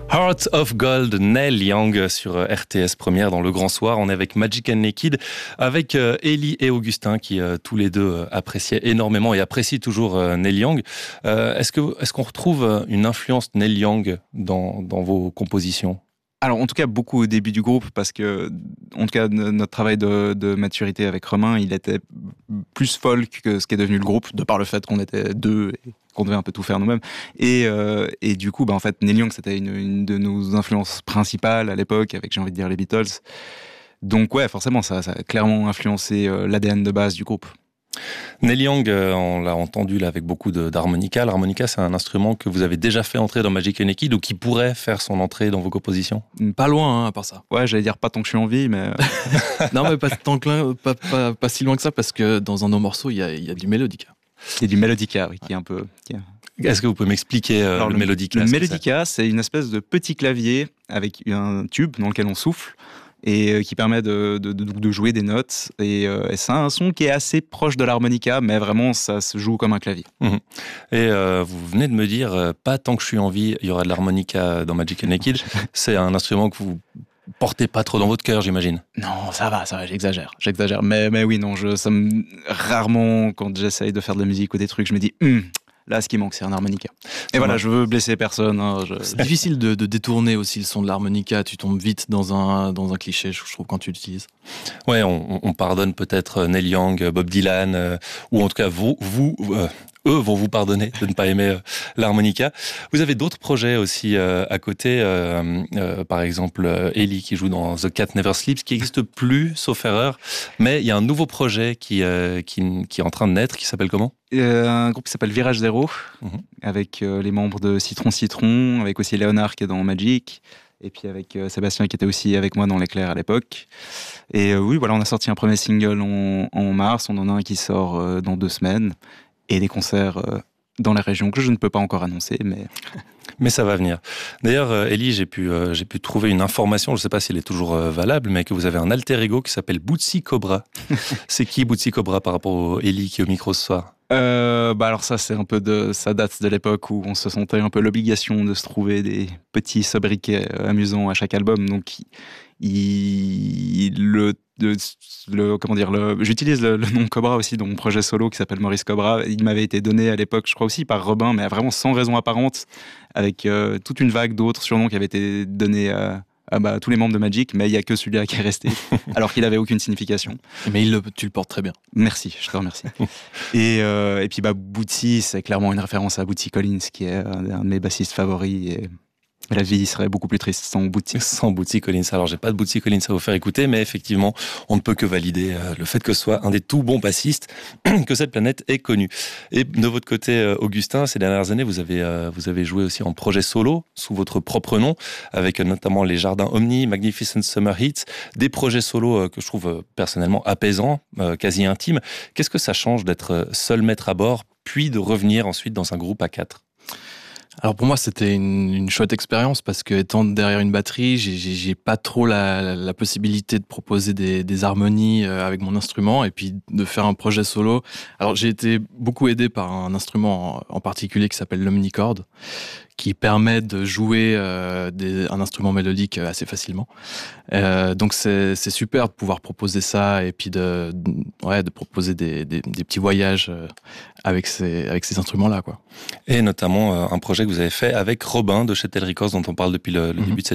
Heart of Gold, Neil Young sur RTS Première dans Le Grand Soir. On est avec Magic and Naked, avec Ellie et Augustin qui tous les deux appréciaient énormément et apprécient toujours Neil Young. Est-ce qu'on retrouve une influence Neil Young dans vos compositions ? Alors, en tout cas, beaucoup au début du groupe, parce que, en tout cas, notre travail de maturité avec Romain, il était plus folk que ce qui est devenu le groupe, de par le fait qu'on était deux et qu'on devait un peu tout faire nous-mêmes. Et du coup, en fait, Neil Young, c'était une de nos influences principales à l'époque, avec, j'ai envie de dire, les Beatles. Donc, ouais, forcément, ça a clairement influencé l'ADN de base du groupe. Neil Young, on l'a entendu là avec beaucoup d'harmonica. L'harmonica, c'est un instrument que vous avez déjà fait entrer dans Magic and Naked ou qui pourrait faire son entrée dans vos compositions ? Pas loin, à part ça. Ouais, j'allais dire pas tant que je suis en vie, mais... Non, mais pas si loin que ça, parce que dans un de nos morceaux, il y a du mélodica. Il y a du mélodica, oui, qui est un peu... Est-ce que vous pouvez m'expliquer le mélodica ? Le mélodica, c'est une espèce de petit clavier avec un tube dans lequel on souffle, et qui permet de jouer des notes. Et c'est un son qui est assez proche de l'harmonica, mais vraiment, ça se joue comme un clavier. Mmh. Et vous venez de me dire, pas tant que je suis en vie, il y aura de l'harmonica dans Magic and Naked. C'est un instrument que vous portez pas trop dans votre cœur, j'imagine. Non, ça va, j'exagère. Mais oui, non, rarement, quand j'essaye de faire de la musique ou des trucs, je me dis... Là, ce qui manque, c'est un harmonica. Et voilà, je veux blesser personne. C'est difficile de détourner aussi le son de l'harmonica. Tu tombes vite dans un cliché, je trouve, quand tu l'utilises. Ouais, on pardonne peut-être Neil Young, Bob Dylan, ou en tout cas eux vont vous pardonner de ne pas aimer l'harmonica. Vous avez d'autres projets aussi à côté, par exemple Ellie qui joue dans The Cat Never Sleeps, qui n'existe plus, sauf erreur, mais il y a un nouveau projet qui est en train de naître, qui s'appelle comment ? Un groupe qui s'appelle Virage Zéro, avec les membres de Citron, avec aussi Léonard qui est dans Magic, et puis avec Sébastien qui était aussi avec moi dans l'Éclair à l'époque. Et oui, voilà, on a sorti un premier single en mars, on en a un qui sort dans 2 semaines, et des concerts dans la région que je ne peux pas encore annoncer, mais... Mais ça va venir. D'ailleurs, Ellie, j'ai pu trouver une information, je ne sais pas si elle est toujours valable, mais que vous avez un alter ego qui s'appelle Bootsy Cobra. C'est qui Bootsy Cobra par rapport à Ellie qui est au micro ce soir ? Alors ça, c'est un peu ça date de l'époque où on se sentait un peu l'obligation de se trouver des petits sobriquets amusants à chaque album. Donc, j'utilise le nom Cobra aussi dans mon projet solo qui s'appelle Maurice Cobra. Il m'avait été donné à l'époque, je crois aussi par Robin, mais vraiment sans raison apparente, avec toute une vague d'autres surnoms qui avaient été donnés à tous les membres de Magic, mais il n'y a que celui-là qui est resté, alors qu'il n'avait aucune signification. Mais tu le portes très bien. Merci, je te remercie. Et puis Bootsy, c'est clairement une référence à Bootsy Collins, qui est un de mes bassistes favoris, et la vie serait beaucoup plus triste sans Bootsy. Sans Bootsy Collins. Alors, j'ai pas de Bootsy Collins à vous faire écouter, mais effectivement, on ne peut que valider le fait que ce soit un des tout bons bassistes que cette planète ait connu. Et de votre côté, Augustin, ces dernières années, vous avez joué aussi en projet solo, sous votre propre nom, avec notamment les Jardins Omni, Magnificent Summer Hits, des projets solo que je trouve personnellement apaisants, quasi intimes. Qu'est-ce que ça change d'être seul maître à bord, puis de revenir ensuite dans un groupe à 4 ? Alors pour moi, c'était une chouette expérience parce que étant derrière une batterie, j'ai pas trop la possibilité de proposer des harmonies avec mon instrument et puis de faire un projet solo. Alors j'ai été beaucoup aidé par un instrument en particulier qui s'appelle l'omnichord, qui permet de jouer un instrument mélodique assez facilement. Donc c'est super de pouvoir proposer ça et puis de proposer des petits voyages avec ces instruments-là, quoi. Et notamment un projet que vous avez fait avec Robin de Chez Tel Records, dont on parle depuis le début de cette